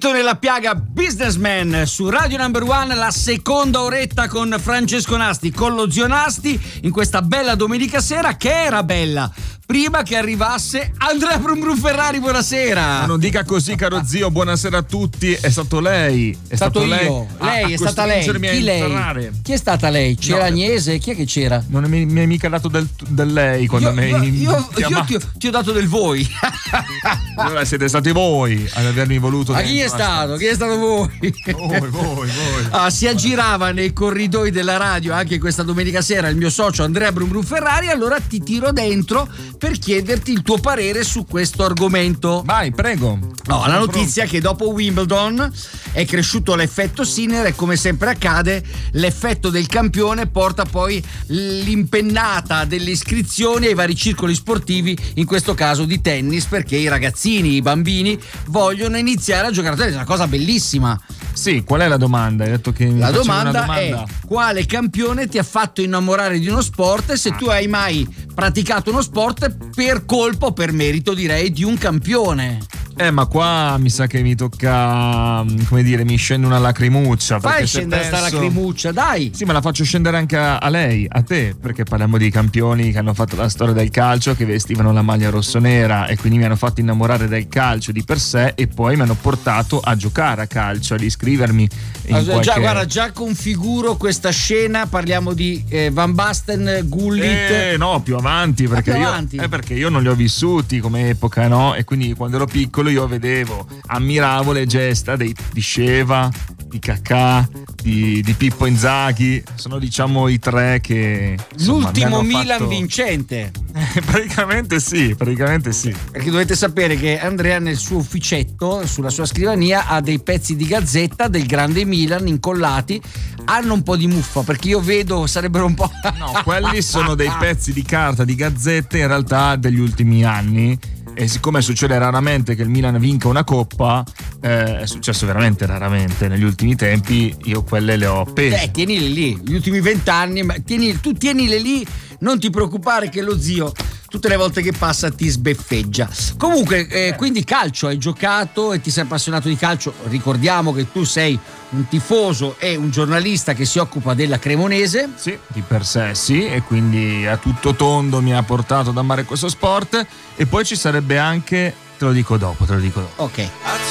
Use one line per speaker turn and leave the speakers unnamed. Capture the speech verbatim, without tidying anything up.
Dito nella piaga, Businessman su Radio Number One, la seconda oretta con Francesco Nasti, con lo zio Nasti, in questa bella domenica sera, che era bella prima che arrivasse Andrea Brum Brum Ferrari. Buonasera.
Ma non dica così, caro zio, buonasera a tutti. È stato lei, è
stato,
stato
io. Lei, lei è stata lei. Chi lei? Chi è stata lei? C'era no, Agnese? Chi è che c'era?
Non mi, mi hai mica dato del, del lei quando mi hai
Io, io ti, ho, ti ho dato del voi.
Allora siete stati voi ad avermi voluto.
Ma chi è stato? Chi è stato voi?
Voi, voi, voi.
Ah, si aggirava nei corridoi della radio anche questa domenica sera il mio socio Andrea Brum Brum Ferrari. Allora ti tiro dentro per chiederti il tuo parere su questo argomento.
Vai, prego.
No, la notizia è che dopo Wimbledon è cresciuto l'effetto Sinner e, come sempre accade, l'effetto del campione porta poi l'impennata delle iscrizioni ai vari circoli sportivi, in questo caso di tennis, perché i ragazzini, i bambini vogliono iniziare a giocare a tennis. È una cosa bellissima.
Sì, qual è la domanda? Hai detto che mi
la domanda,
una domanda
è: quale campione ti ha fatto innamorare di uno sport, e se tu hai mai praticato uno sport per colpa o per merito, direi, di un campione.
Eh, ma qua mi sa che mi tocca, come dire, mi scende una lacrimuccia.
Fai scendere penso... sta lacrimuccia, dai.
Sì, ma la faccio scendere anche a, a lei, a te, perché parliamo di campioni che hanno fatto la storia del calcio, che vestivano la maglia rossonera e quindi mi hanno fatto innamorare del calcio di per sé, e poi mi hanno portato a giocare a calcio, ad iscrivermi in
allora,
qualche...
già, guarda, già configuro questa scena. Parliamo di eh, Van Basten, Gullit.
Eh, no, più avanti, perché,
più
io,
avanti.
Eh, perché io non li ho vissuti come epoca, no? E quindi quando ero piccolo io vedevo, ammiravo le gesta dei, di Sheva, di Kakà, di, di Pippo Inzaghi. Sono, diciamo, i tre che, insomma,
l'ultimo Milan
fatto...
vincente.
Eh, praticamente sì, praticamente sì.
Perché dovete sapere che Andrea nel suo ufficetto, sulla sua scrivania, ha dei pezzi di gazzetta del grande Milan incollati. Hanno un po' di muffa, perché io vedo sarebbero un po'...
No, quelli sono dei pezzi di carta, di gazzette, in realtà degli ultimi anni. E siccome succede raramente che il Milan vinca una coppa, eh, è successo veramente raramente negli ultimi tempi, io quelle le ho appese.
Eh, tienile lì, gli ultimi vent'anni, tieni, tu tienile lì, non ti preoccupare che lo zio tutte le volte che passa ti sbeffeggia. Comunque, eh, quindi calcio, hai giocato e ti sei appassionato di calcio. Ricordiamo che tu sei un tifoso e un giornalista che si occupa della Cremonese.
Sì, di per sé sì, e quindi a tutto tondo mi ha portato ad amare questo sport. E poi ci sarebbe anche, te lo dico dopo, te lo dico dopo.
Ok.